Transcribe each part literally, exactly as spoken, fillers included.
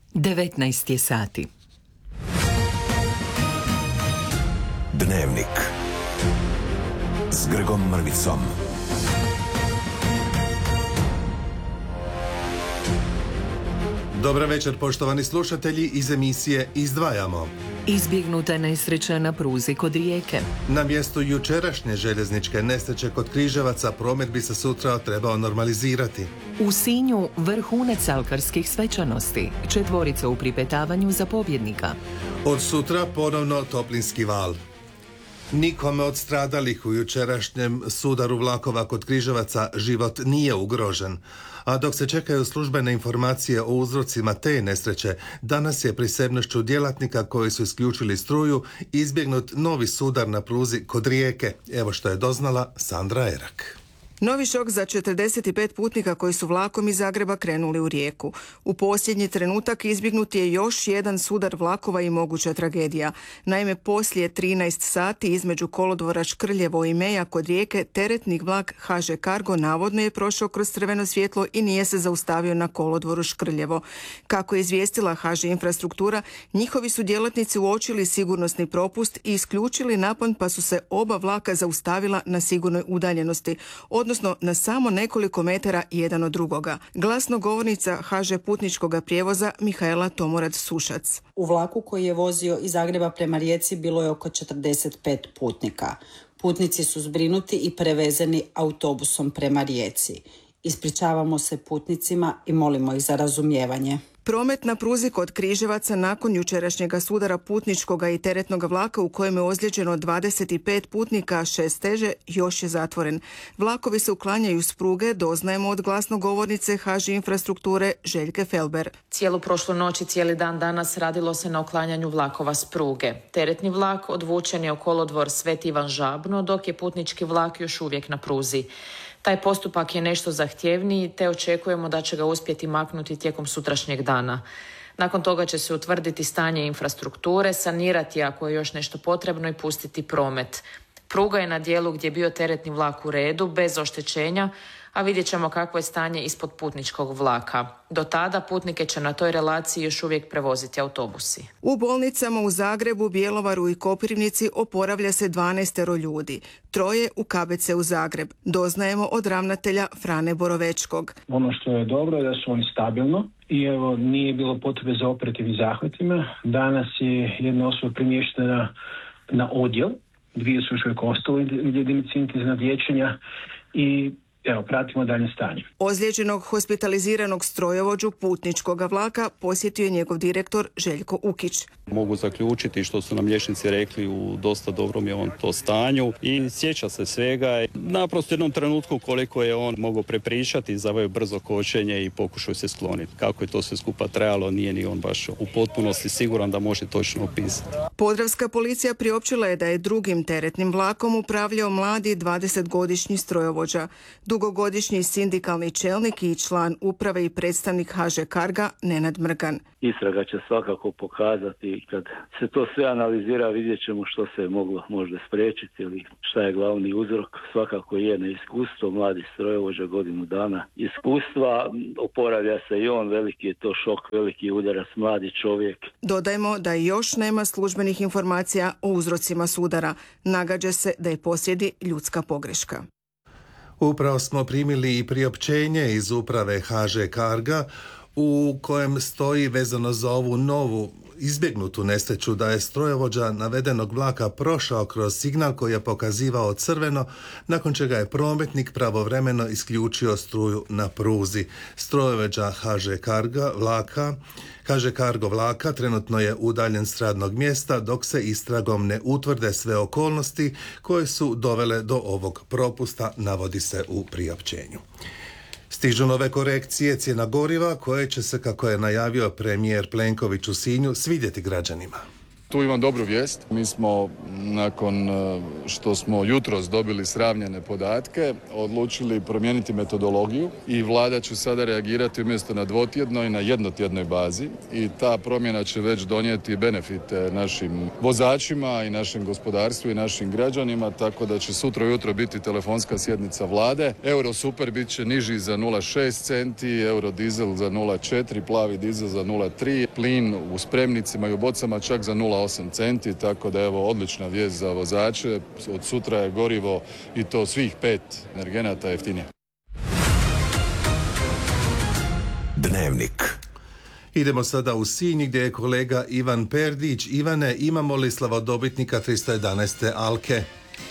devetnaest je sati. Dnevnik s Grgom Mrvicom. Dobar večer, poštovani slušatelji, iz emisije Izdvajamo. Izbjegnuta nesreća na pruzi kod Rijeke. Na mjestu jučerašnje željezničke nesreće kod Križevaca promet bi se sutra trebao normalizirati. U Sinju vrhunac alkarskih svečanosti, četvorica u pripetavanju za pobjednika. Od sutra ponovno toplinski val. Nikome od stradalih u jučerašnjem sudaru vlakova kod Križevaca život nije ugrožen. A dok se čekaju službene informacije o uzrocima te nesreće, danas je prisebnošću djelatnika koji su isključili struju izbjegnut novi sudar na pruzi kod Rijeke. Evo što je doznala Sandra Erak. Novi šok za četrdeset pet putnika koji su vlakom iz Zagreba krenuli u Rijeku. U posljednji trenutak izbjegnut je još jedan sudar vlakova i moguća tragedija. Naime, poslije trinaest sati između kolodvora Škrljevo i Meja kod Rijeke teretni vlak ha že Cargo navodno je prošao kroz crveno svjetlo i nije se zaustavio na kolodvoru Škrljevo. Kako je izvijestila ha že Infrastruktura, njihovi su djelatnici uočili sigurnosni propust i isključili napon, pa su se oba vlaka zaustavila na sigurnoj udaljenosti, odnosno na samo nekoliko metara jedan od drugoga. Glasnogovornica ha že Putničkoga prijevoza Mihaela Tomorad-Sušac. U vlaku koji je vozio iz Zagreba prema Rijeci bilo je oko četrdeset pet putnika. Putnici su zbrinuti i prevezeni autobusom prema Rijeci. Ispričavamo se putnicima i molimo ih za razumijevanje. Promet na pruzi kod Križevaca nakon jučerašnjega sudara putničkoga i teretnog vlaka u kojem je ozlijeđeno dvadeset pet putnika, a šest teže, još je zatvoren. Vlakovi se uklanjaju s pruge, doznajemo od glasnogovornice ha že Infrastrukture Željke Felber. Cijelu prošlu noć i cijeli dan danas radilo se na uklanjanju vlakova s pruge. Teretni vlak odvučen je u kolodvor Sveti Ivan Žabno, dok je putnički vlak još uvijek na pruzi. Taj postupak je nešto zahtjevniji, te očekujemo da će ga uspjeti maknuti tijekom sutrašnjeg dana. Nakon toga će se utvrditi stanje infrastrukture, sanirati ako je još nešto potrebno i pustiti promet. Pruga je na dijelu gdje je bio teretni vlak u redu, bez oštećenja, a vidjet ćemo kakvo je stanje ispod putničkog vlaka. Do tada putnike će na toj relaciji još uvijek prevoziti autobusi. U bolnicama u Zagrebu, Bjelovaru i Koprivnici oporavlja se dvanaestero ljudi. Troje u ka be ce u Zagreb. Doznajemo od ravnatelja Frane Borovečkog. Ono što je dobro je da su oni stabilno i evo nije bilo potrebe za operativnim zahvatima. Danas je jedna osoba premještena na odjel. Dvije su još uvijek ostale jedinice intenzivnog liječenja i evo, pratimo dalje stanje. Ozlijeđenog hospitaliziranog strojovođu putničkoga vlaka posjetio je njegov direktor Željko Ukić. Mogu zaključiti što su nam liječnici rekli, u dosta dobrom je on to stanju i sjeća se svega. Naprosto u jednom trenutku koliko je on mogao prepričati, zaveo brzo kočenje i pokušao se skloniti. Kako je to sve skupa trajalo, nije ni on baš u potpunosti siguran da može točno opisati. Podravska policija priopćila je da je drugim teretnim vlakom upravljao mladi dvadesetgodišnji strojovođa. Dugogodišnji sindikalni čelnik i član uprave i predstavnik ha že Carga Nenad Mrgan. Istraga će svakako pokazati, kad se to sve analizira, vidjet ćemo što se je moglo možda spriječiti ili šta je glavni uzrok. Svakako je neiskustvo, mladi strojovođa, godinu dana iskustva, oporavlja se i on, veliki je to šok, veliki udarac, mladi čovjek. Dodajmo da još nema službenih informacija o uzrocima sudara. Nagađa se da je posrijedi ljudska pogreška. Upravo smo primili i priopćenje iz uprave ha že Carga u kojem stoji vezano za ovu novu izbjegnutu nesreću da je strojovođa navedenog vlaka prošao kroz signal koji je pokazivao crveno, nakon čega je prometnik pravovremeno isključio struju na pruzi. Strojovođa ha že Carga vlaka ha že Cargo vlaka trenutno je udaljen s radnog mjesta dok se istragom ne utvrde sve okolnosti koje su dovele do ovog propusta, navodi se u priopćenju. Stižu nove korekcije cijena goriva koje će se, kako je najavio premijer Plenković u Sinju, svidjeti građanima. Tu imam dobru vijest. Mi smo nakon što smo jutros dobili sravnjene podatke odlučili promijeniti metodologiju i vlada će sada reagirati umjesto na dvotjednoj na jednotjednoj bazi i ta promjena će već donijeti benefite našim vozačima i našem gospodarstvu i našim građanima, tako da će sutra ujutro biti telefonska sjednica vlade. Euro super bit će niži za nula zarez šest centi, euro dizel za nula zarez četiri, plavi dizel za nula zarez tri, plin u spremnicima i u bocama čak za nula zarez osam centi, tako da evo odlična vijest za vozače. Od sutra je gorivo i to svih pet energenata jeftinije. Dnevnik. Idemo sada u Sinj gdje je kolega Ivan Perdić. Ivane, imamo li slavodobitnika tristo jedanaeste Alke?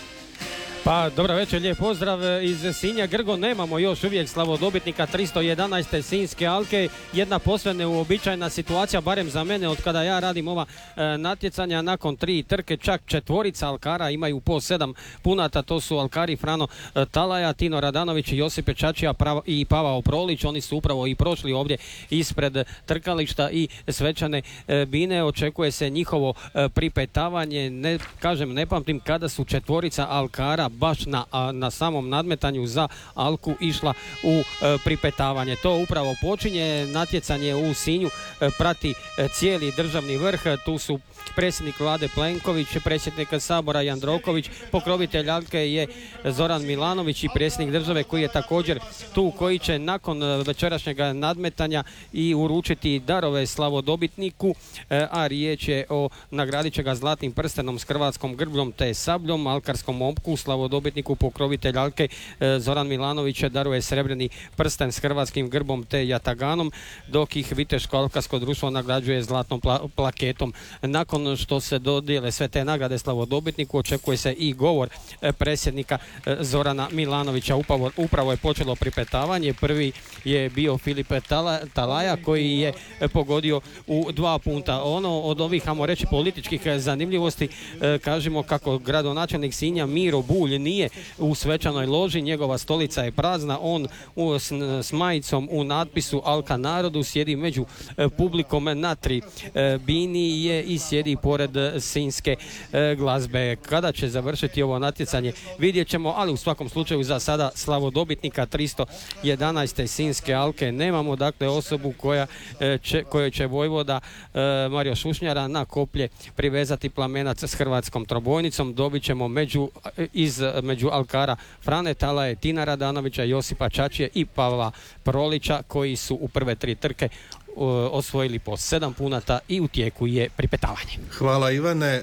Pa, dobro večer, lijep pozdrav iz Sinja. Grgo, nemamo još uvijek slavodobitnika tristo jedanaeste Sinjske Alke. Jedna posve neuobičajena situacija, barem za mene, od kada ja radim ova e, natjecanja. Nakon tri trke, čak četvorica alkara imaju po sedam punata. To su alkari Frano e, Talaja, Tino Radanović, Josipe Čačija pravo, i Pavao Prolić. Oni su upravo i prošli ovdje ispred trkališta i svečane e, bine. Očekuje se njihovo e, pripetavanje. Ne, kažem, ne pamtim kada su četvorica alkara baš na, na samom nadmetanju za Alku išla u e, pripetavanje. To upravo počinje. Natjecanje u Sinju e, prati e, cijeli državni vrh. Tu su predsjednik vlade Plenković, predsjednik Sabora Jandroković, pokrovitelj Alke je Zoran Milanović i predsjednik države koji je također tu, koji će nakon večerašnjeg nadmetanja i uručiti darove slavodobitniku, e, a riječ je o nagradit će ga zlatnim prstenom s hrvatskom grbljom te sabljom, alkarskom opku. Slavodobitniku pokrovitelj Alke e, Zoran Milanović daruje srebrni prsten s hrvatskim grbom te jataganom, dok ih Viteško alkarsko društvo nagrađuje zlatnom pla- plaketom. Nakon što se dodijele sve te nagrade slavodobitniku, očekuje se i govor e, predsjednika e, Zorana Milanovića. Upravo, upravo je počelo pripetavanje. Prvi je bio Filip Tala, Talaja koji je e, pogodio u dva punta. Ono od ovih, hajmo reći, političkih e, zanimljivosti, e, kažemo kako gradonačelnik Sinja Miro Bulj nije u svečanoj loži, njegova stolica je prazna, on u, s, s majicom u natpisu Alka narodu sjedi među e, publikom na tri e, bini je i sjedi pored sinjske e, glazbe. Kada će završiti ovo natjecanje vidjet ćemo, ali u svakom slučaju za sada slavodobitnika tristo jedanaeste Sinjske Alke nemamo. Dakle, osobu koja e, će, kojoj će vojvoda e, Mario Šušnjara na koplje privezati plamenac s hrvatskom trobojnicom. Dobit ćemo među, iz među alkara Frane Talaje, Tina Radanovića, Josipa Čačije i Pava Prolića, koji su u prve tri trke osvojili po sedam punata i u tijeku je pripetavanje. Hvala Ivane.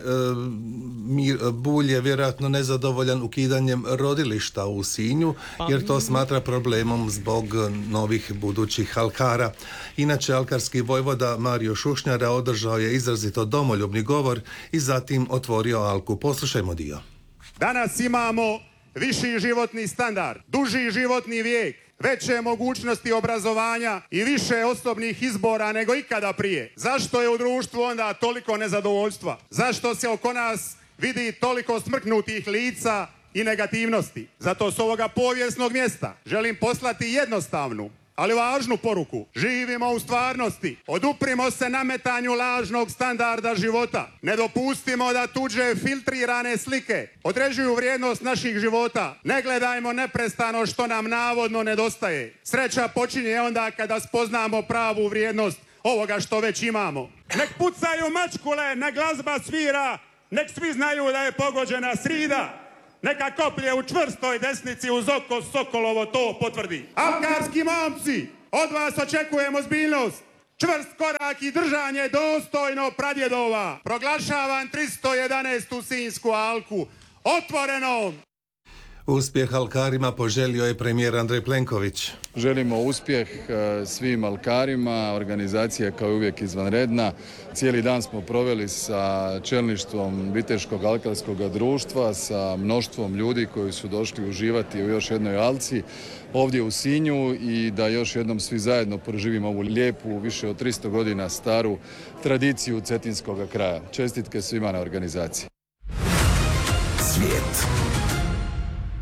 Bulj je vjerojatno nezadovoljan ukidanjem rodilišta u Sinju, jer to smatra problemom zbog novih budućih alkara. Inače, alkarski vojvoda Mario Šušnjara održao je izrazito domoljubni govor i zatim otvorio Alku. Poslušajmo dio. Danas imamo viši životni standard, duži životni vijek, veće mogućnosti obrazovanja i više osobnih izbora nego ikada prije. Zašto je u društvu onda toliko nezadovoljstva? Zašto se oko nas vidi toliko smrknutih lica i negativnosti? Zato s ovoga povijesnog mjesta želim poslati jednostavnu, ali važnu poruku. Živimo u stvarnosti. Oduprimo se nametanju lažnog standarda života. Ne dopustimo da tuđe filtrirane slike određuju vrijednost naših života. Ne gledajmo neprestano što nam navodno nedostaje. Sreća počinje onda kada spoznamo pravu vrijednost ovoga što već imamo. Nek pucaju mačkule, nek glazba svira, nek svi znaju da je pogođena srida. Neka koplje u čvrstoj desnici uz oko Sokolovo to potvrdi. Alkarski momci, od vas očekujemo ozbiljnost, čvrst korak i držanje dostojno pradjedova. Proglašavam tristo jedanaestu Sinjsku Alku otvorenom. Uspjeh alkarima poželio je premijer Andrej Plenković. Želimo uspjeh svim alkarima, organizacija kao uvijek izvanredna. Cijeli dan smo proveli sa čelništvom Viteškog alkarskog društva, sa mnoštvom ljudi koji su došli uživati u još jednoj alci ovdje u Sinju i da još jednom svi zajedno proživimo ovu lijepu, više od tristo godina staru tradiciju cetinskog kraja. Čestitke svima na organizaciji. Svijet.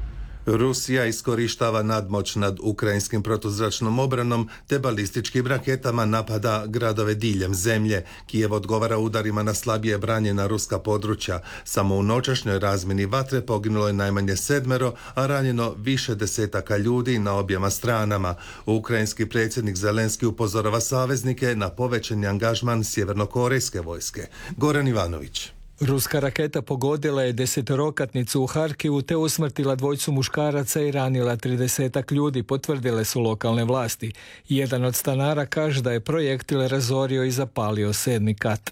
Rusija iskorištava nadmoć nad ukrajinskim protuzračnom obranom te balističkim raketama napada gradove diljem zemlje. Kijev odgovara udarima na slabije branjena ruska područja. Samo u noćašnjoj razmjeni vatre poginulo je najmanje sedmero, a ranjeno više desetaka ljudi na objema stranama. Ukrajinski predsjednik Zelenski upozorava saveznike na povećani angažman sjevernokorejske vojske. Goran Ivanović. Ruska raketa pogodila je desetorokatnicu u Harkivu te usmrtila dvojcu muškaraca i ranila tridesetak ljudi, potvrdile su lokalne vlasti. Jedan od stanara kaže da je projektil razorio i zapalio sedmi kat.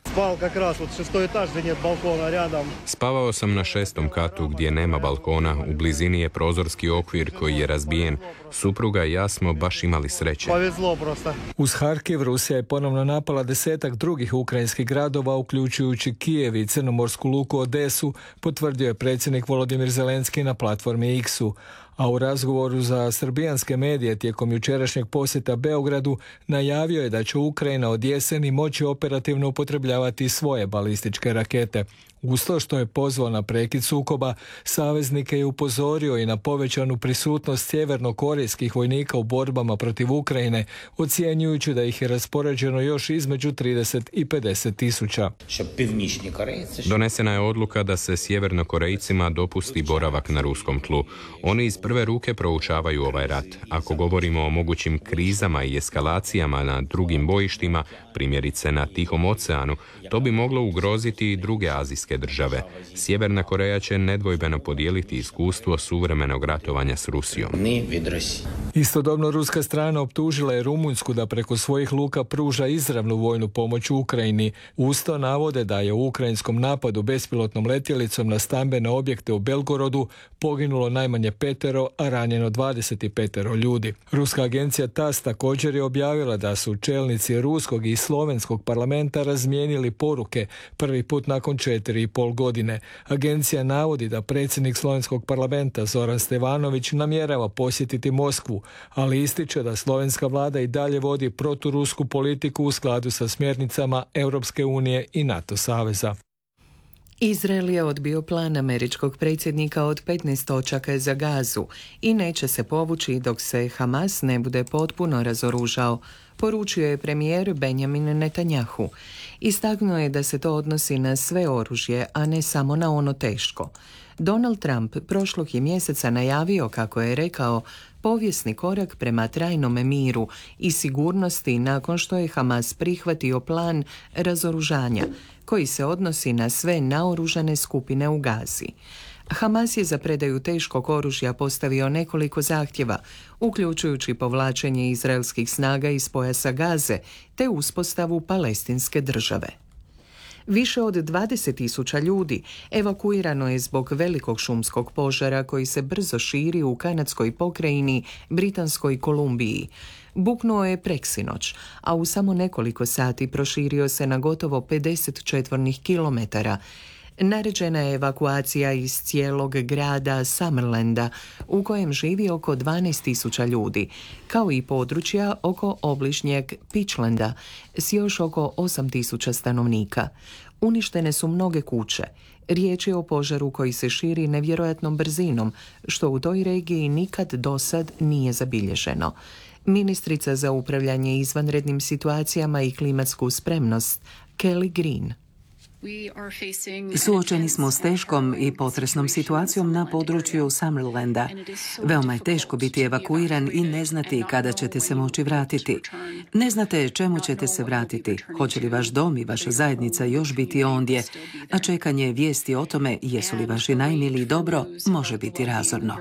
Spavao sam na šestom katu gdje nema balkona, u blizini je prozorski okvir koji je razbijen. Supruga i ja smo baš imali sreće. Uz Harkiv Rusija je ponovno napala desetak drugih ukrajinskih gradova, uključujući Kijev i crnomorsku luku Odesu, potvrdio je predsjednik Volodimir Zelenski na platformi X-u. A u razgovoru za srbijanske medije tijekom jučerašnjeg posjeta Beogradu najavio je da će Ukrajina od jeseni moći operativno upotrebljavati svoje balističke rakete. Uz to što je pozvao na prekid sukoba, saveznike je upozorio i na povećanu prisutnost sjevernokorejskih vojnika u borbama protiv Ukrajine, ocjenjujući da ih je raspoređeno još između trideset i pedeset tisuća. Donesena je odluka da se sjevernokorejcima dopusti boravak na ruskom tlu. Oni iz prve ruke proučavaju ovaj rat. Ako govorimo o mogućim krizama i eskalacijama na drugim bojištima, primjerice na Tihom oceanu, to bi moglo ugroziti i druge azijske države. Sjeverna Koreja će nedvojbeno podijeliti iskustvo suvremenog ratovanja s Rusijom. Istodobno ruska strana optužila je Rumunjsku da preko svojih luka pruža izravnu vojnu pomoć Ukrajini. Uz to navode da je u ukrajinskom napadu bespilotnom letjelicom na stambene objekte u Belgorodu poginulo najmanje petero, a ranjeno dvadeset pet ljudi. Ruska agencija TASS također je objavila da su čelnici ruskog i slovenskog parlamenta razmijenili poruke prvi put nakon četiri i pol godine. Agencija navodi da predsjednik slovenskog parlamenta Zoran Stevanović namjerava posjetiti Moskvu, ali ističe da slovenska vlada i dalje vodi proturusku politiku u skladu sa smjernicama Europske unije i NATO saveza. Izrael je odbio plan američkog predsjednika od petnaest točaka za Gazu i neće se povući dok se Hamas ne bude potpuno razoružao, poručio je premijer Benjamin Netanjahu. Istaknuo je da se to odnosi na sve oružje, a ne samo na ono teško. Donald Trump prošlog je mjeseca najavio, kako je rekao, povijesni korak prema trajnom miru i sigurnosti nakon što je Hamas prihvatio plan razoružanja, koji se odnosi na sve naoružane skupine u Gazi. Hamas je za predaju teškog oružja postavio nekoliko zahtjeva, uključujući povlačenje izraelskih snaga iz pojasa Gaze te uspostavu palestinske države. Više od dvadeset tisuća ljudi evakuirano je zbog velikog šumskog požara koji se brzo širi u kanadskoj pokrajini Britanskoj Kolumbiji. Buknuo je preksinoć, a u samo nekoliko sati proširio se na gotovo pedeset četvornih kilometara. Naređena je evakuacija iz cijelog grada Summerlanda, u kojem živi oko dvanaest tisuća ljudi, kao i područja oko obližnjeg Pitchlanda s još oko osam tisuća stanovnika. Uništene su mnoge kuće. Riječ je o požaru koji se širi nevjerojatnom brzinom, što u toj regiji nikad dosad nije zabilježeno. Ministrica za upravljanje izvanrednim situacijama i klimatsku spremnost, Kelly Green. Suočeni smo s teškom i potresnom situacijom na području Summerlanda. Veoma je teško biti evakuiran i ne znati kada ćete se moći vratiti. Ne znate čemu ćete se vratiti, hoće li vaš dom i vaša zajednica još biti ondje, a čekanje vijesti o tome jesu li vaši najmiliji dobro može biti razorno.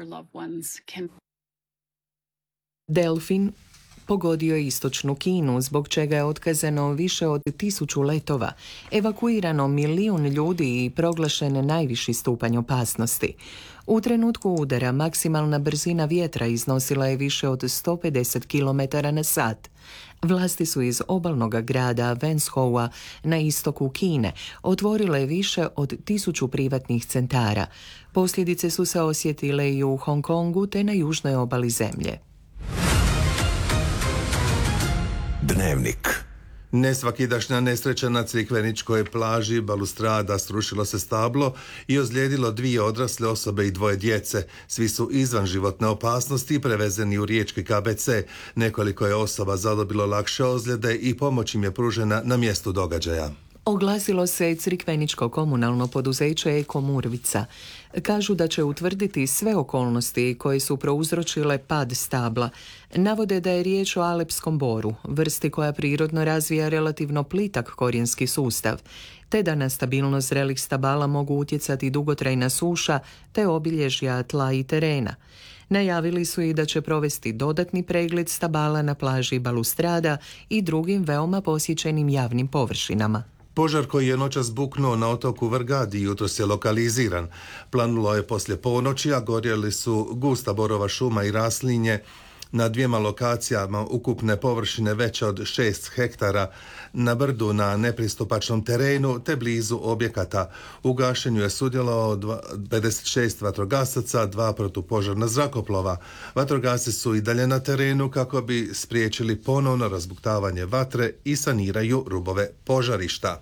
Delfin pogodio je istočnu Kinu, zbog čega je otkazano više od tisuću letova, evakuirano milijun ljudi i proglašen najviši stupanj opasnosti. U trenutku udara maksimalna brzina vjetra iznosila je više od sto pedeset kilometara na sat. Vlasti su iz obalnog grada Wenzhoua na istoku Kine otvorile više od tisuću privatnih centara. Posljedice su se osjetile i u Hong Kongu te na južnoj obali zemlje. Dnevnik. Nesvakidašnja nesreća na Crikveničkoj plaži Balustrada, srušilo se stablo i ozlijedilo dvije odrasle osobe i dvoje djece. Svi su izvan životne opasnosti prevezeni u riječki K B C. Nekoliko je osoba zadobilo lakše ozljede i pomoć im je pružena na mjestu događaja. Oglasilo se Crikveničko komunalno poduzeće Eko Murvica. Kažu da će utvrditi sve okolnosti koje su prouzročile pad stabla. Navode da je riječ o alepskom boru, vrsti koja prirodno razvija relativno plitak korijenski sustav, te da na stabilnost zrelih stabala mogu utjecati dugotrajna suša te obilježja tla i terena. Najavili su i da će provesti dodatni pregled stabala na plaži Balustrada i drugim veoma posjećenim javnim površinama. Požar koji je noćas buknuo na otoku Vrgadi jutros je lokaliziran. Planulo je poslije ponoći, a gorjeli su gusta borova šuma i raslinje na dvijema lokacijama ukupne površine veće od šest hektara na brdu na nepristupačnom terenu te blizu objekata. U gašenju je sudjelovalo pedeset šest vatrogasaca, dva protupožarna zrakoplova. Vatrogasci su i dalje na terenu kako bi spriječili ponovno razbuktavanje vatre i saniraju rubove požarišta.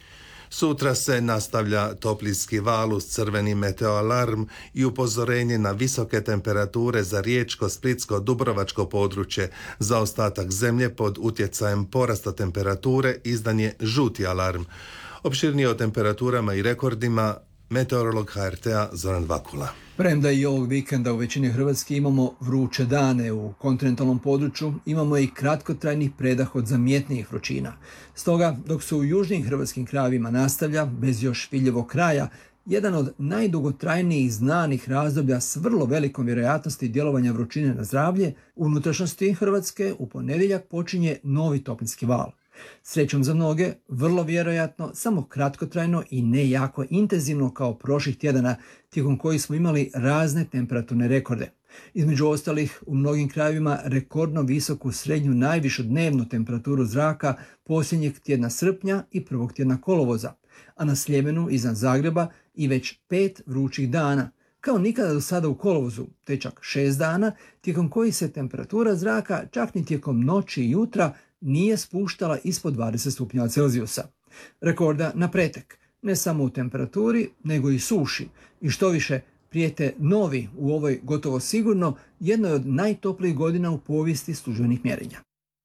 Sutra se nastavlja toplinski val uz crveni meteoalarm i upozorenje na visoke temperature za riječko, splitsko, dubrovačko područje. Za ostatak zemlje pod utjecajem porasta temperature izdan je žuti alarm. Opširnije o temperaturama i rekordima meteorolog H R T-a Zoran Vakula. Premda i ovog vikenda u većini Hrvatske imamo vruće dane, u kontinentalnom području imamo i kratkotrajnih predah od zamjetnijih vrućina. Stoga, dok se u južnim hrvatskim krajevima nastavlja, bez još vidljivog kraja, jedan od najdugotrajnijih znanih razdoblja s vrlo velikom vjerojatnosti djelovanja vrućine na zdravlje, u unutrašnjosti Hrvatske u ponedjeljak počinje novi toplinski val. Srećom za mnoge, vrlo vjerojatno, samo kratkotrajno i ne jako intenzivno kao prošlih tjedana, tijekom kojih smo imali razne temperaturne rekorde. Između ostalih, u mnogim krajevima rekordno visoku srednju najvišu dnevnu temperaturu zraka posljednjeg tjedna srpnja i prvog tjedna kolovoza, a na Sljemenu iznad Zagreba i već pet vrućih dana, kao nikada do sada u kolovozu, te čak šest dana, tijekom kojih se temperatura zraka čak ni tijekom noći i jutra nije spuštala ispod dvadeset stupnjeva Celzijusa. Rekorda na pretek, ne samo u temperaturi, nego i suši. I što više, prijete novi u ovoj gotovo sigurno jednoj od najtoplijih godina u povijesti službenih mjerenja.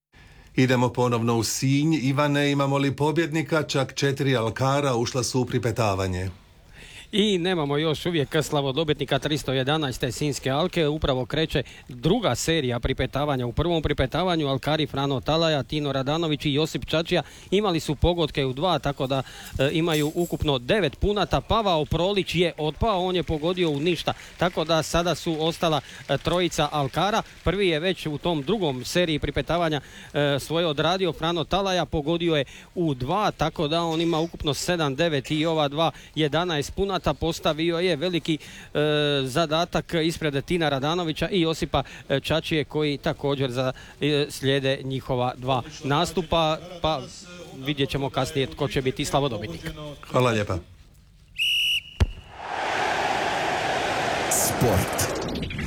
Idemo ponovno u Sinj. Ivane, imamo li pobjednika? Čak četiri alkara ušla su u pripetavanje. I nemamo još uvijek slavodobitnika tristo jedanaeste Sinjske alke. Upravo kreće druga serija pripetavanja. U prvom pripetavanju alkari Frano Talaja, Tino Radanović i Josip Čačija imali su pogodke u dva, tako da e, imaju ukupno devet punata. Pavao Prolić je otpao, on je pogodio u ništa, tako da sada su ostala e, trojica alkara. Prvi je već u tom drugom seriji pripetavanja e, svoje odradio Frano Talaja, pogodio je u dva, tako da on ima ukupno sedam, devet i ova dva jedanaest punata. Postavio je veliki e, zadatak ispred Tina Radanovića i Josipa Čačije, koji također za, e, slijede njihova dva nastupa, pa vidjet ćemo kasnije tko će biti slavodobitnik. Hvala lijepa. Sport.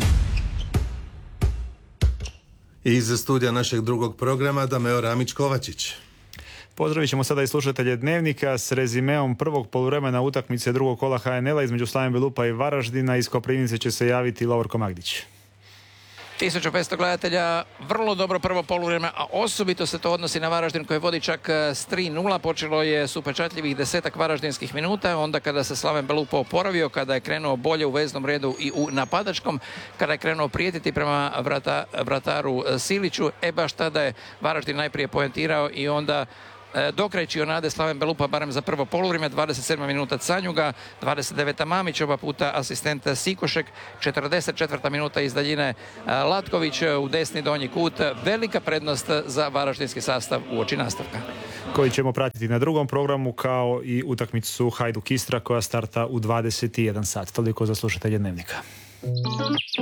Iz studija našeg drugog programa Dameo Ramić-Kovačić. Pozdravit ćemo sada i slušatelje Dnevnika s rezimeom prvog poluvremena utakmice drugog kola H N L-a između Slaven Belupa i Varaždina. Iz Koprivnice će se javiti Lovorko Magdić. tisuću petsto gledatelja, vrlo dobro prvo poluvreme, a osobito se to odnosi na Varaždin koji vodi čak s tri nula. Počelo je s upečatljivih desetak varaždinskih minuta, onda kada se Slaven Belupa oporavio, kada je krenuo bolje u veznom redu i u napadačkom, kada je krenuo prijetiti prema vrata, vrataru Siliću, e baš tada je Varaždin najprije poentirao i onda dokrećio nade Slaven Belupa barem za prvo poluvrijeme. Dvadeset sedma minuta Canjuga, dvadeset deveta Mamić, oba puta asistent Sikošek, četrdeset četvrta minuta iz daljine Latković u desni donji kut. Velika prednost za varaždinski sastav uoči nastavka, koji ćemo pratiti na drugom programu, kao i utakmicu Hajduk Istra koja starta u dvadeset jedan sat. Toliko za slušatelje Dnevnika.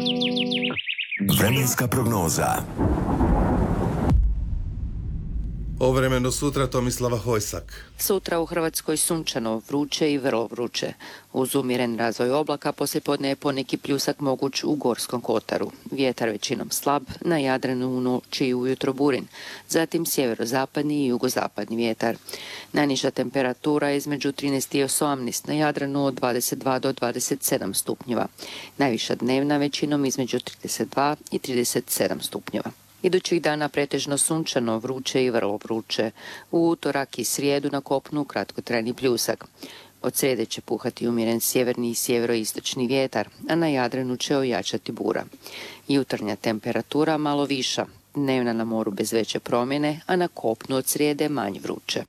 Vremenska prognoza. O vremenu sutra Tomislava Hojsak. Sutra u Hrvatskoj sunčano, vruće i vrlo vruće. Uz umjeren razvoj oblaka poslijepodne je poneki pljusak moguć u Gorskom kotaru. Vjetar većinom slab, na Jadranu u noći i ujutro burin. Zatim sjeverozapadni i jugozapadni vjetar. Najniža temperatura je između trinaest i osamnaest, na Jadranu od dvadeset dva do dvadeset sedam stupnjeva. Najviša dnevna većinom između trideset dva i trideset sedam stupnjeva. Idućih dana pretežno sunčano, vruće i vrlo vruće. U utorak i srijedu na kopnu kratkotrajni pljusak. Od srijede će puhati umjeren sjeverni i sjeveroistočni vjetar, a na Jadranu će ojačati bura. Jutarnja temperatura malo viša, dnevna na moru bez veće promjene, a na kopnu od srijede manje vruće.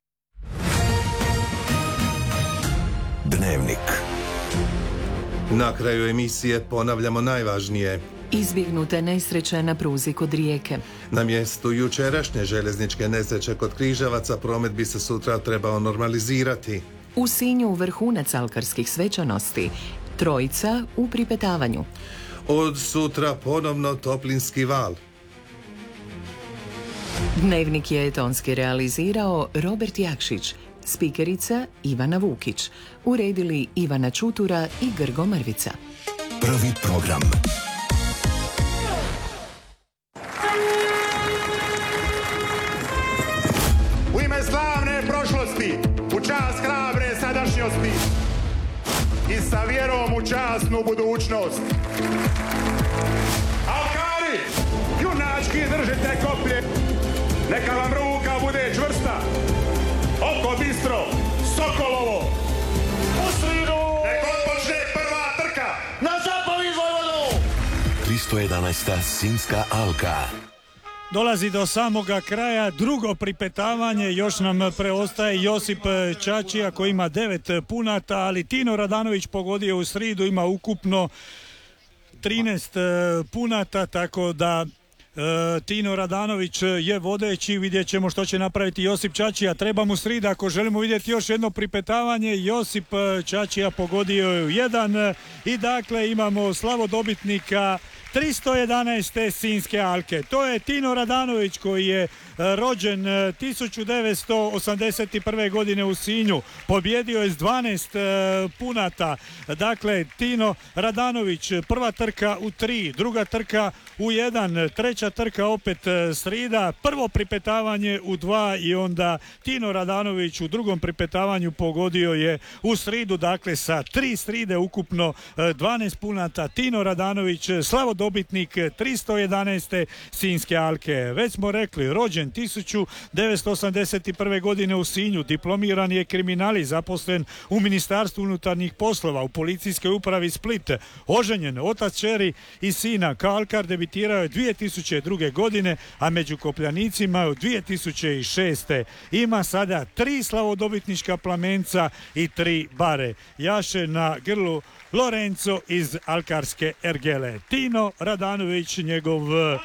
Dnevnik. Na kraju emisije ponavljamo najvažnije. Izbjegnuta nesreća na pruzi kod Rijeke. Na mjestu jučerašnje željezničke nesreće kod Križevaca promet bi se sutra trebao normalizirati. U Sinju vrhunac alkarskih svečanosti. Trojica u pripetavanju. Od sutra ponovno toplinski val. Dnevnik je tonski realizirao Robert Jakšić, spikerica Ivana Vukić, uredili Ivana Čutura i Grgo Mrvica. Prvi program. U ime slavne prošlosti, u čast hrabre sadašnjosti i sa vjerom u časnu budućnost. Alkari, junački držite koplje, neka vam ruka bude čvrsta, oko bistro, Sokolovo. U sridu, nek odpočne prva trka. Na zapovijed Vojvodu! tristo jedanaesta Sinjska alka. Dolazi do samoga kraja drugo pripetavanje, još nam preostaje Josip Čačija koji ima devet punata, ali Tino Radanović pogodio u sridu, ima ukupno trinaest punata, tako da E, Tino Radanović je vodeći, vidjet ćemo što će napraviti Josip Čačija. Treba mu srida ako želimo vidjeti još jedno pripetavanje. Josip Čačija pogodio je u jedan i dakle imamo slavodobitnika tristo jedanaeste Sinjske alke. To je Tino Radanović koji je rođen tisuću devetsto osamdeset prve godine u Sinju. Pobjedio je s dvanaest punata. Dakle, Tino Radanović, prva trka u tri, druga trka u jedan, treća trka opet srida, prvo pripetavanje u dva i onda Tino Radanović u drugom pripetavanju pogodio je u sridu, dakle sa tri sride ukupno dvanaest punata. Tino Radanović, slavodobitnik tristo jedanaeste Sinjske alke. Već smo rekli, rođen tisuću devetsto osamdeset prve godine u Sinju, diplomirani je kriminalist, zaposlen u Ministarstvu unutarnjih poslova, u policijskoj upravi Split, oženjen, otac kćeri i sina. Kao alkar debitirao je dvije tisuće druge. godine, a među kopljanicima od dvije tisuće šeste. Ima sada tri slavodobitnička plamenca i tri bare. Jaše na grlu Lorenzo iz alkarske ergele. Tino Radanović, njegov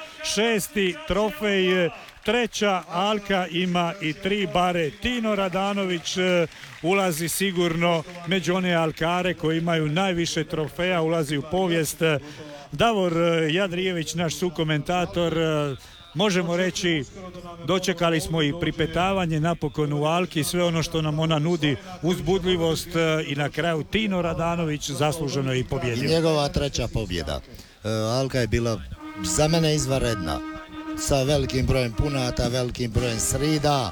šesti trofej, treća alka, ima i tri bare. Tino Radanović ulazi sigurno među one alkare koji imaju najviše trofeja, ulazi u povijest. Davor Jadrijević, naš sukomentator, možemo reći, dočekali smo i pripetavanje napokon u alki, sve ono što nam ona nudi, uzbudljivost i na kraju Tino Radanović zasluženo je i pobjedio. I njegova treća pobjeda. Alka je bila za mene izvanredna, sa velikim brojem punata, velikim brojem srida,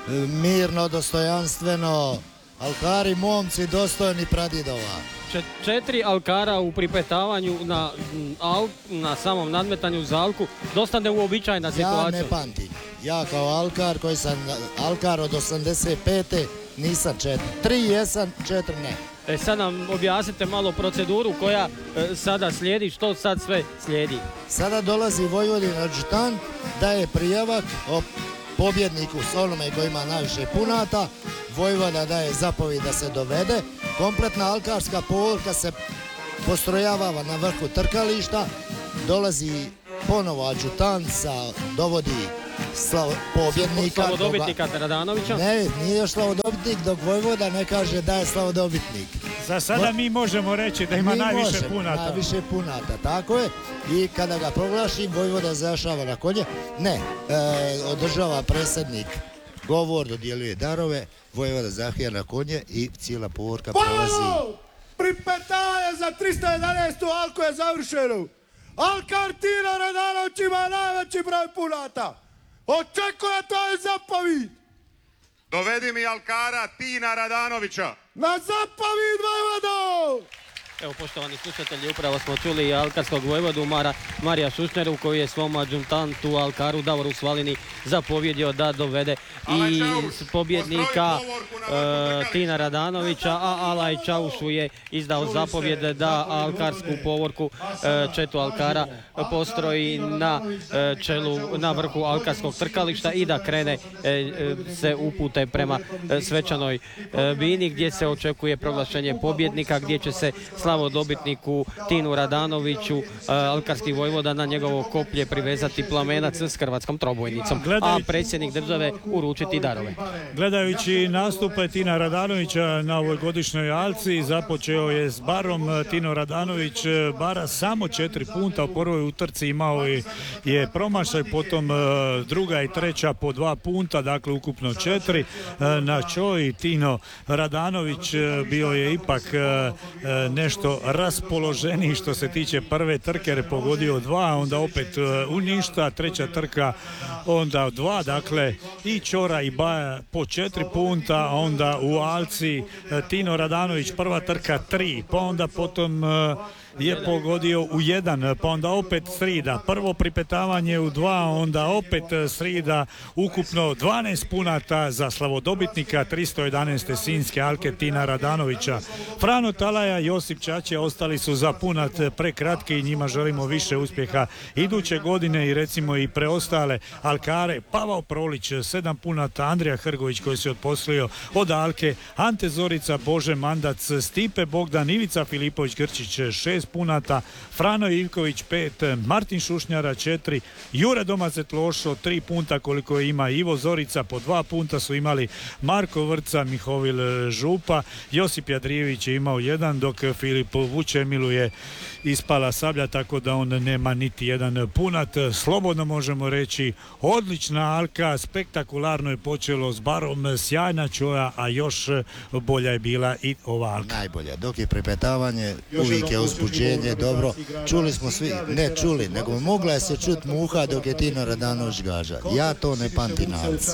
mirno, dostojanstveno, alkari momci dostojni pradjedova. Četiri alkara u pripetavanju na, al, na samom nadmetanju za alku, dosta neuobičajena situacija. Ja ne pamtim. Ja kao alkar koji sam alkar od osamdeset pete nisam četiri. Tri jesam, četiri ne. E sad nam objasnite malo proceduru koja e, sada slijedi, što sad sve slijedi. Sada dolazi Vojvodin adjutant, daje prijavak o pobjedniku s onome koji ima najviše punata, Vojvoda daje zapovijed da se dovede, kompletna alkarska povorka se postrojava na vrhu trkališta, dolazi ponovo adjutant sa, dovodi slav, pobjednika. Slavodobitnika Radanovića? Ne, nije još slavodobitnik dok Vojvoda ne kaže da je slavodobitnik. Za sada mi možemo reći da ima mi najviše možemo, punata. Najviše punata, tako je. I kada ga proglaši, Vojvoda zašava na konje. Ne, e, održava predsjednik govor, dodjeljuje darove, vojvoda Zahija na konje i cijela povorka prolazi. Pripetanje za tristo jedanaestu Alku je završeno. Alkar Tina Radanović ima najveći broj punata. Očekuje tvoj zapovid. Dovedi mi Alkara Tina Radanovića. Na zapovid, vojvodo! Evo, poštovani slušatelji, upravo smo čuli i alkarskog vojvodu Mara, Marija Šušneru, koji je svom adjutantu Alkaru Davoru Svalini zapovjedio da dovede i pobjednika e, Tina Radanovića, a Alaj Čaušu je izdao zapovjed da alkarsku povorku e, Četu Alkara postroji na e, čelu, na vrhu alkarskog trkališta i da krene e, se upute prema e, svečanoj e, bini, gdje se očekuje proglašenje pobjednika, gdje će se slavodobitniku Tinu Radanoviću alkarski vojvoda na njegovo koplje privezati plamenac s hrvatskom trobojnicom, a predsjednik države uručiti darove. Gledajući nastupe Tina Radanovića na ovoj godišnjoj alci, započeo je s barom. Tino Radanović bara samo četiri punta, u prvoj utrci imao je promašaj, potom druga i treća po dva punta, dakle ukupno četiri. Na čoj Tino Radanović bio je ipak nešto raspoloženiji što se tiče prve trke, jer je pogodio dva, onda opet u ništa, treća trka onda dva, dakle i Čora i Baja po četiri punta, a onda u alci Tino Radanović prva trka tri, pa onda potom je pogodio u jedan, pa onda opet srida, prvo pripetavanje u dva, onda opet srida, ukupno dvanaest punata za slavodobitnika tristo jedanaeste Sinjske alke Tina Radanovića. Frano Talaja, Josip Čačija ostali su za punat prekratki i njima želimo više uspjeha iduće godine i recimo i preostale alkare. Pavao Prolić sedam punata, Andrija Hrgović koji se odposlio od alke, Ante Zorica, Bože Mandac, Stipe Bogdan, Ivica Filipović Grčić šest punata, Frano Ivković pet, Martin Šušnjara četiri, Jure Domacet Lošo tri punta koliko ima Ivo Zorica, po dva punta su imali Marko Vrca, Mihovil Župa, Josip Jadrijević je imao jedan, dok Filip Vučemilu je ispala sablja, tako da on nema niti jedan punat. Slobodno možemo reći odlična alka, spektakularno je počelo s barom, sjajna čoja, a još bolja je bila i ova alka. Najbolja, dok je pripetavanje uvijek je uzbuđenje, dobro, čuli smo svi, ne čuli, nego mogla je se čut muha dok je Tino Radanović gađa. Ja to ne pamtim na alci.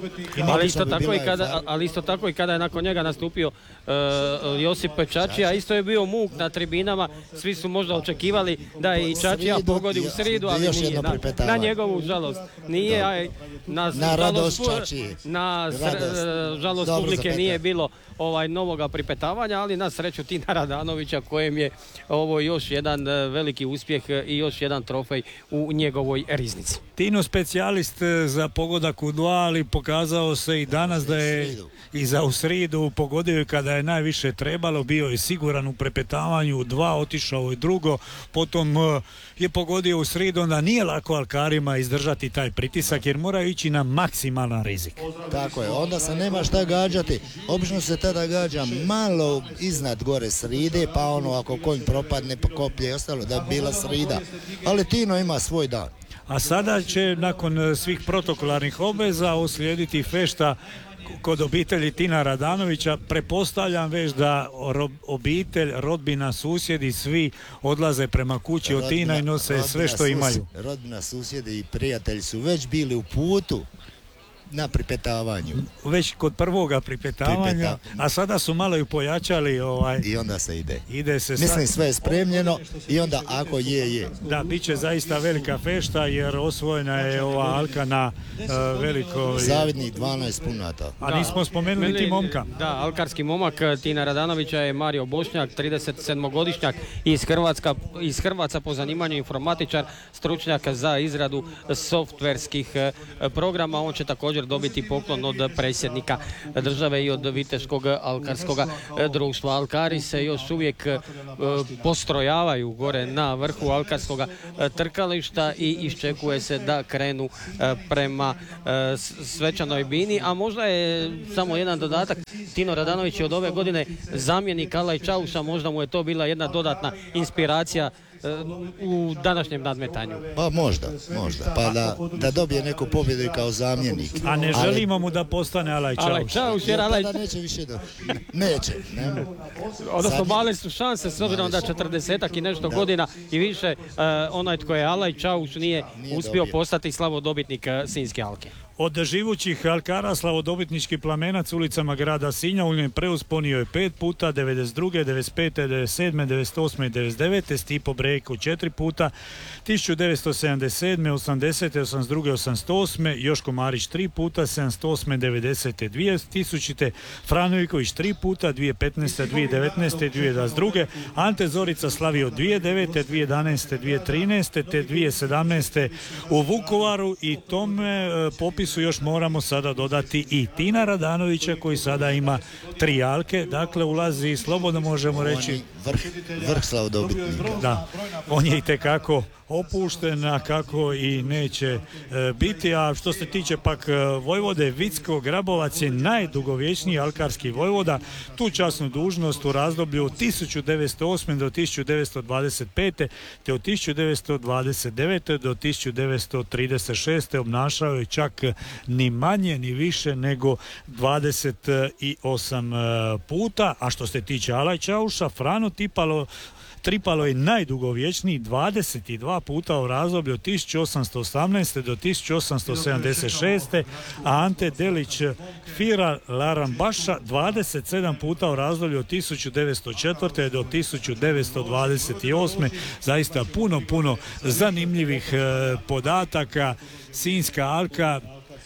Ali isto, tako i kada, ali isto tako i kada je nakon njega nastupio uh, Josip Čačija, isto je bio muk na tribinama, svi su možda očekivali da je i Čačija pogodi u sridu, ali nije, na, na njegovu žalost nije, a na, na radost Čačije, na žalost publike nije bilo ovaj novoga pripetavanja, ali na sreću Tina Radanovića, kojem je ovo još jedan veliki uspjeh i još jedan trofej u njegovoj riznici. Tino specijalist za pogodak u dva, ali pokazao se i danas da je i za u sridu pogodio kada je najviše trebalo, bio je siguran u prepetavanju u dva, otišao je drugo, potom je pogodio u sridu, onda nije lako alkarima izdržati taj pritisak jer moraju ići na maksimalan rizik. Tako je, onda se nema šta gađati, obično se tada gađa malo iznad gore sride, pa ono ako konj propadne po koplje i ostalo da bi bila srida, ali Tino ima svoj dan. A sada će nakon svih protokolarnih obveza uslijediti fešta kod obitelji Tina Radanovića. Prepostavljam već da obitelj, rodbina, susjedi svi odlaze prema kući od Tina i nose sve što imaju. Rodbina, susjedi i prijatelji su već bili u putu na pripetavanju. Već kod prvoga pripetavanja, Pripeta. a sada su malo i pojačali. Ovaj, I onda se ide. ide se Mislim sve je spremljeno i onda ako je, je. Da, bit će zaista velika fešta jer osvojena je ova alka na uh, veliko... Zavidnih dvanaest punata. A da, nismo spomenuli ti momka. Da, alkarski momak Tina Radanovića je Mario Bošnjak, trideset sedmogodišnjak iz Hrvatska, iz Hrvatska po zanimanju informatičar, stručnjak za izradu softverskih programa. On će također dobiti poklon od predsjednika države i od Viteškog alkarskog društva. Alkari se još uvijek postrojavaju gore na vrhu alkarskog trkališta i iščekuje se da krenu prema svečanoj bini, a možda je samo jedan dodatak. Tino Radanović je od ove godine zamjenik Alaj Čauša, možda mu je to bila jedna dodatna inspiracija u današnjem nadmetanju. Pa možda, možda. Pa da, da dobije neku pobjedu i kao zamjenik. A ne želimo mu da postane Alaj Čauš. Alaj Čauš, jer Alaj... neće više do... Neće, ne. Odnosno, male su šanse s obzirom da četrdesetak i nešto da. godina i više uh, onaj tko je Alaj Čauš nije, nije uspio dobio. postati slavodobitnik uh, Sinjske alke. Od živućih alkara slavodobitnički plamenac ulicama grada Sinja u njem preusponio je pet puta, devedeset druge, devedeset pete, devedeset sedme, devedeset osme i devedeset devete, Stipo Brejko četiri puta, tisuću devetsto sedamdeset sedme, osamdesete, osamdeset druge, osamdeset osme, Joško Marić tri puta, sedamdeset osme, devedesete, dvije tisućite, Frano Ivković tri puta, dvije tisuće petnaeste, dvije tisuće devetnaeste, dvije tisuće dvadeset druge, Ante Zorica slavio dvije tisuće devete, dvije tisuće jedanaeste, dvije tisuće trinaeste te dvije tisuće sedamnaeste u Vukovaru i tome popis su još moramo sada dodati i Tina Radanovića koji sada ima tri alke, dakle ulazi, slobodno možemo reći, vrh, vrh slavodobitnika. Da, on je itekako opušten, a kako i neće e, biti, a što se tiče pak e, Vojvode Vicko, Grabovac je najdugovječniji alkarski vojvoda, tu časnu dužnost u razdoblju od tisuću devetsto osme do tisuću devetsto dvadeset pete te od tisuću devetsto dvadeset devete do tisuću devetsto trideset šeste obnašao je čak ni manje ni više nego dvadeset osam puta, a što se tiče Alaj Čauša, Frano Tipalo Tripalo je najdugovječniji dvadeset dva puta u razdoblju od tisuću osamsto osamnaeste do tisuću osamsto sedamdeset šeste, a Ante Delić Fira Larambaša dvadeset sedam puta u razdoblju od tisuću devetsto četvrte do tisuću devetsto dvadeset osme. Zaista puno, puno zanimljivih e, podataka. Sinjska alka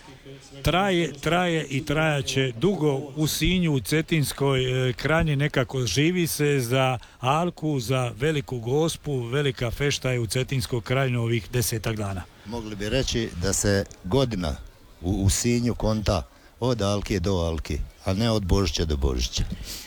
traje, traje i trajaće dugo u Sinju, u Cetinskoj e, krajini, nekako živi se za alku, za Veliku Gospu, velika fešta je u Cetinskoj krajini ovih desetak dana. Mogli bi reći da se godina u, u Sinju konta od alke do alke, a ne od Božića do Božića.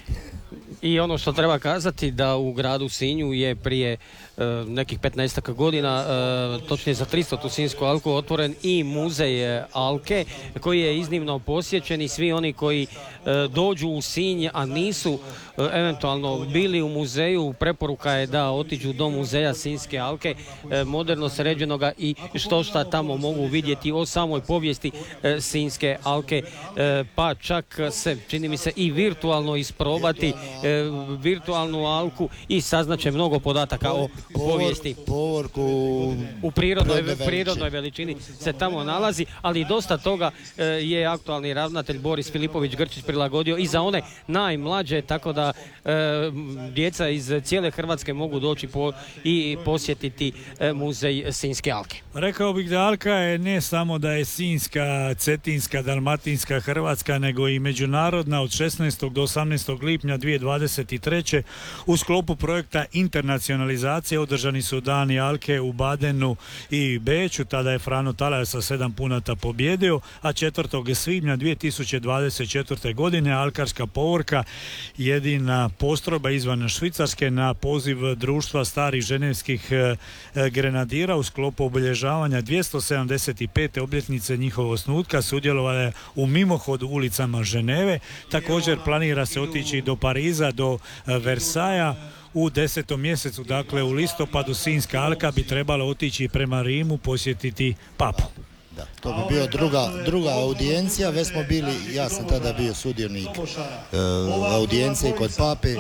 I ono što treba kazati da u gradu Sinju je prije e, nekih petnaestak godina, e, točnije za tristotu Sinjsku alku, otvoren i muzej alke koji je iznimno posjećen i svi oni koji e, dođu u Sinj, a nisu e, eventualno bili u muzeju, preporuka je da otiđu do muzeja Sinjske alke, e, moderno sređenoga i što šta tamo mogu vidjeti o samoj povijesti e, Sinjske alke, e, pa čak se, čini mi se, i virtualno isprobati e, virtualnu alku i saznaće mnogo podataka o povijesti. Povorku u prirodnoj, prirodnoj veličini se tamo nalazi, ali dosta toga e, je aktualni ravnatelj Boris Filipović Grčić prilagodio i za one najmlađe, tako da e, djeca iz cijele Hrvatske mogu doći po, i posjetiti e, muzej Sinjske alke. Rekao bih da alka je ne samo da je Sinjska, Cetinska, Dalmatinska, Hrvatska, nego i međunarodna. Od šesnaestog do osamnaestog lipnja dvije tisuće dvadeset treće u sklopu projekta internacionalizacije održani su dani alke u Badenu i Beču, tada je Frano Talaja sa sedam punata pobjedio, a četvrtog svibnja dvije tisuće dvadeset četvrte godine alkarska povorka, jedina postrojba izvan Švicarske, na poziv društva starih ženevskih e, grenadira u sklopu obilježavanja dvjesto sedamdeset pete obljetnice njihovog osnutka sudjelovala je u mimohodu ulicama Ženeve. Također planira se otići do Pariza, do Versaja u desetom mjesecu, dakle u listopadu Sinjska alka bi trebala otići prema Rimu posjetiti papu. Da, to bi bio druga, druga audijencija, već smo bili, ja sam tada bio sudionik uh, audijencije kod pape,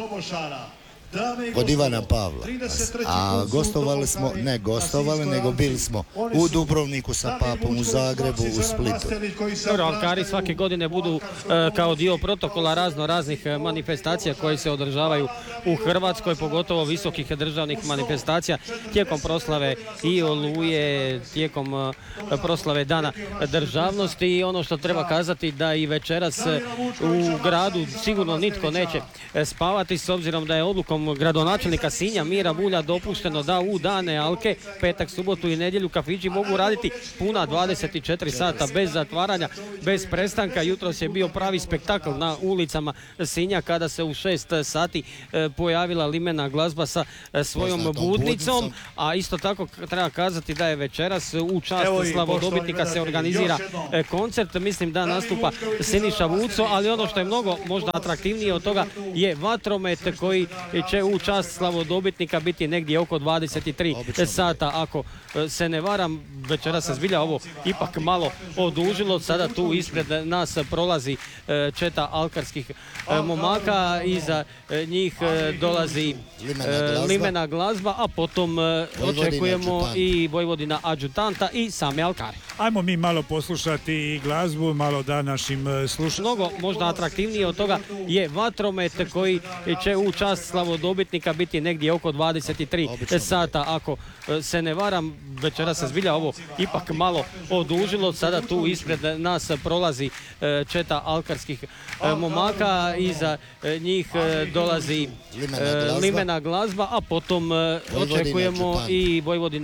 kod Ivana Pavla, a gostovali smo, ne gostovali, nego bili smo u Dubrovniku sa papom, u Zagrebu, u Splitu. Dobro, alkari svake godine budu uh, kao dio protokola razno raznih manifestacija koje se održavaju u Hrvatskoj, pogotovo visokih državnih manifestacija tijekom proslave i Oluje, tijekom uh, proslave Dana državnosti. I ono što treba kazati da i večeras uh, u gradu sigurno nitko neće uh, spavati, s obzirom da je odlukom gradonačelnika Sinja Mira Bulja dopušteno da u dane alke, petak, subotu i nedjelju kafići mogu raditi puna dvadeset četiri sata bez zatvaranja, bez prestanka. Jutros je bio pravi spektakl na ulicama Sinja kada se u šest sati e, pojavila limena glazba sa e, svojom budnicom, a isto tako treba kazati da je večeras u čast slavodobitnika se organizira e, koncert, mislim da nastupa Siniša Vuco, ali ono što je mnogo možda atraktivnije od toga je vatromet koji će u čast slavodobitnika biti negdje oko dvadeset tri sata. Ako se ne varam, večeras se zbilja ovo ipak malo odužilo. Sada tu ispred nas prolazi četa alkarskih momaka, iza njih dolazi limena glazba, a potom očekujemo i Vojvodina adjutanta i same alkare. Ajmo mi malo poslušati i glazbu, malo da našim slušateljima. Mnogo možda atraktivnije od toga je vatromet koji će u čast slavodobitnika biti negdje oko dvadeset tri sata. Ako se ne varam, večeras se zbilja ovo ipak malo odužilo. Sada tu ispred nas prolazi četa alkarskih momaka, iza njih dolazi limena glazba, a potom očekujemo i Vojvodina